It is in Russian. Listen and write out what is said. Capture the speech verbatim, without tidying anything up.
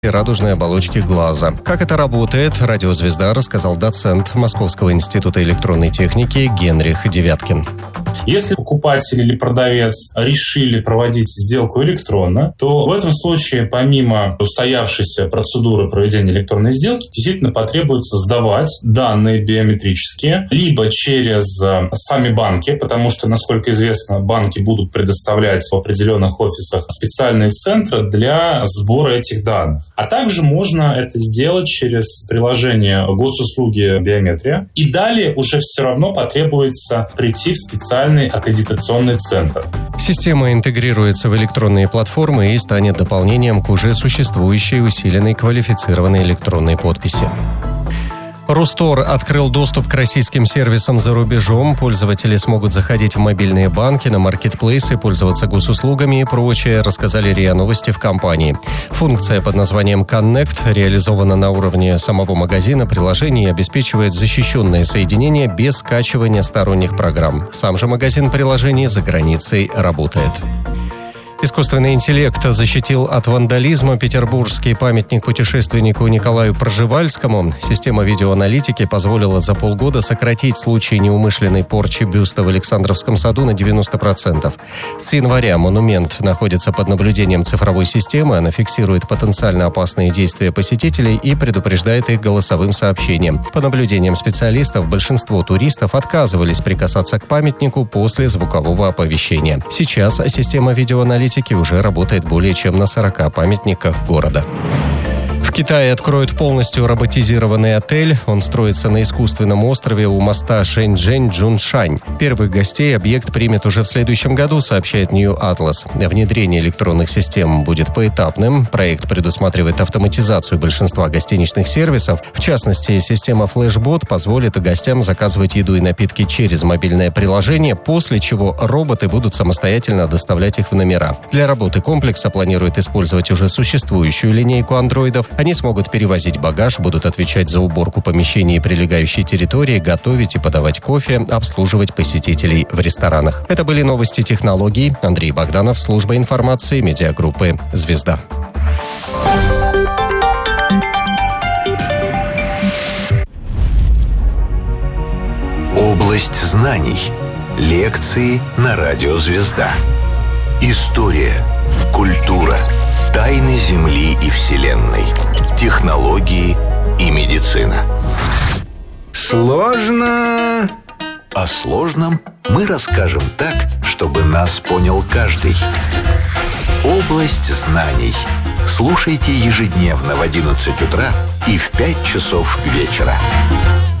радужной оболочки глаза. Как это работает, радиозвезда рассказал доцент Московского института электронной техники Генрих Девяткин. Если покупатель или продавец решили проводить сделку электронно, то в этом случае, помимо устоявшейся процедуры проведения электронной сделки, действительно потребуется сдавать данные биометрические, либо через сами банки, потому что, насколько известно, банки будут предоставлять в определенных офисах специальные центры для сбора этих данных. А также можно это сделать через приложение госуслуги биометрия. И далее уже все равно потребуется прийти в специальный аккредитационный центр. Система интегрируется в электронные платформы и станет дополнением к уже существующей усиленной квалифицированной электронной подписи. Рустор открыл доступ к российским сервисам за рубежом. Пользователи смогут заходить в мобильные банки, на маркетплейсы, пользоваться госуслугами и прочее, рассказали РИА Новости в компании. Функция под названием Connect реализована на уровне самого магазина приложений и обеспечивает защищенное соединение без скачивания сторонних программ. Сам же магазин приложений за границей работает. Искусственный интеллект защитил от вандализма петербургский памятник путешественнику Николаю Пржевальскому. Система видеоаналитики позволила за полгода сократить случаи неумышленной порчи бюста в Александровском саду на девяносто процентов. С января монумент находится под наблюдением цифровой системы. Она фиксирует потенциально опасные действия посетителей и предупреждает их голосовым сообщением. По наблюдениям специалистов, большинство туристов отказывались прикасаться к памятнику после звукового оповещения. Сейчас система видеоаналитики уже работает более чем на сорока памятниках города. В Китае откроют полностью роботизированный отель. Он строится на искусственном острове у моста Шэньчжэнь-Джуншань. Первых гостей объект примет уже в следующем году, сообщает New Atlas. Внедрение электронных систем будет поэтапным. Проект предусматривает автоматизацию большинства гостиничных сервисов. В частности, система Flashbot позволит гостям заказывать еду и напитки через мобильное приложение, после чего роботы будут самостоятельно доставлять их в номера. Для работы комплекса планируют использовать уже существующую линейку андроидов. Они смогут перевозить багаж, будут отвечать за уборку помещений и прилегающей территории, готовить и подавать кофе, обслуживать посетителей в ресторанах. Это были новости технологий. Андрей Богданов, служба информации медиагруппы «Звезда». Область знаний. Лекции на радио «Звезда». История, культура, тайны Земли и Вселенной, технологии и медицина. Сложно. О сложном мы расскажем так, чтобы нас понял каждый. Область знаний. Слушайте ежедневно в одиннадцать утра и в пять часов вечера.